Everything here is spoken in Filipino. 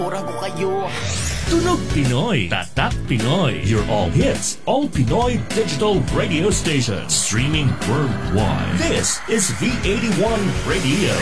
Kurang ko kayo. Tunog Pinoy, Tatak Pinoy, your all hits, all Pinoy digital radio station, streaming worldwide. This is V81 Radio.